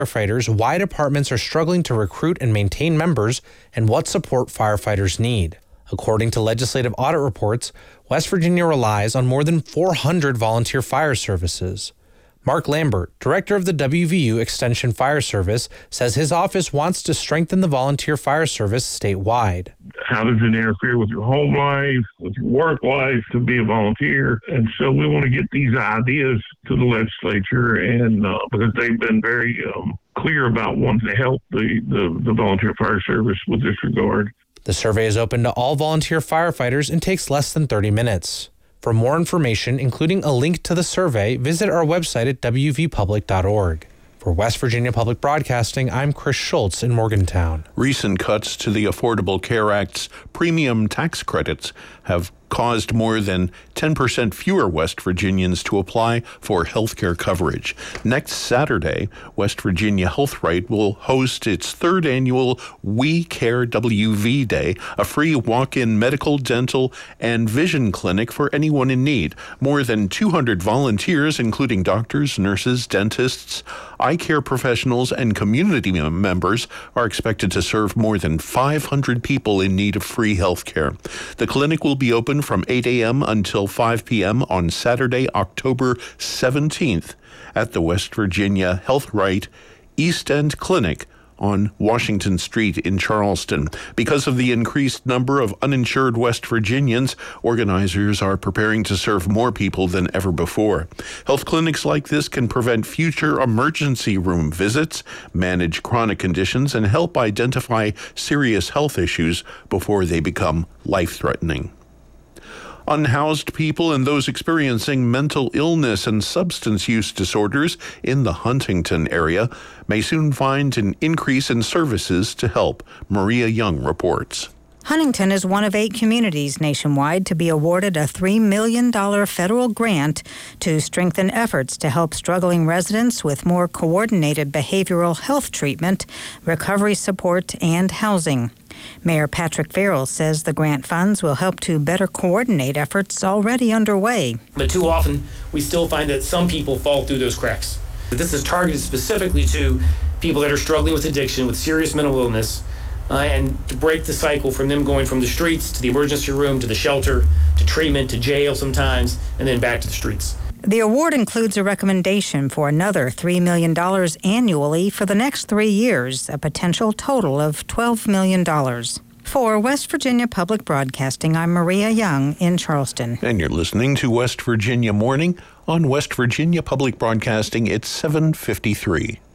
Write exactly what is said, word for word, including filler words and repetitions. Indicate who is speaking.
Speaker 1: firefighters why departments are struggling to recruit and maintain members and what support firefighters need. According to legislative audit reports, West Virginia relies on more than four hundred volunteer fire services. Mark Lambert, director of the W V U Extension Fire Service, says his office wants to strengthen the volunteer fire service statewide.
Speaker 2: How does it interfere with your home life, with your work life to be a volunteer? And so we want to get these ideas to the legislature, and uh, because they've been very um, clear about wanting to help the, the, the volunteer fire service with this regard.
Speaker 1: The survey is open to all volunteer firefighters and takes less than thirty minutes. For more information, including a link to the survey, visit our website at w v public dot org. For West Virginia Public Broadcasting, I'm Chris Schultz in Morgantown.
Speaker 3: Recent cuts to the Affordable Care Act's premium tax credits have caused more than ten percent fewer West Virginians to apply for health care coverage. Next Saturday, West Virginia Health Right will host its third annual We Care W V Day, a free walk-in medical, dental, and vision clinic for anyone in need. More than two hundred volunteers, including doctors, nurses, dentists, eye care professionals, and community members, are expected to serve more than five hundred people in need of free health care. The clinic will be open from eight a.m. until five p.m. on Saturday, October seventeenth at the West Virginia Health Right East End Clinic on Washington Street in Charleston. Because of the increased number of uninsured West Virginians, organizers are preparing to serve more people than ever before. Health clinics like this can prevent future emergency room visits, manage chronic conditions, and help identify serious health issues before they become life-threatening. Unhoused people and those experiencing mental illness and substance use disorders in the Huntington area may soon find an increase in services to help. Maria Young reports.
Speaker 4: Huntington is one of eight communities nationwide to be awarded a three million dollars federal grant to strengthen efforts to help struggling residents with more coordinated behavioral health treatment, recovery support, and housing. Mayor Patrick Farrell says the grant funds will help to better coordinate efforts already underway.
Speaker 5: But too often, we still find that some people fall through those cracks. This is targeted specifically to people that are struggling with addiction, with serious mental illness, uh, and to break the cycle from them going from the streets to the emergency room to the shelter to treatment to jail sometimes, and then back to the streets.
Speaker 4: The award includes a recommendation for another three million dollars annually for the next three years, a potential total of twelve million dollars. For West Virginia Public Broadcasting, I'm Maria Young in Charleston.
Speaker 3: And you're listening to West Virginia Morning on West Virginia Public Broadcasting. It's seven fifty-three.